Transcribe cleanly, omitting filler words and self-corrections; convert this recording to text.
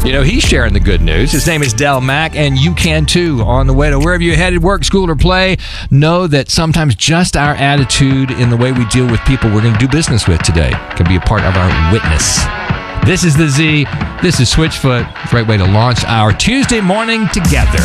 You know, he's sharing the good news. His name is Del Mack, and you can too. On the way to wherever you're headed, work, school, or play, know that sometimes just our attitude in the way we deal with people we're going to do business with today can be a part of our witness. This is The Z. This is Switchfoot. Great way to launch our Tuesday morning together.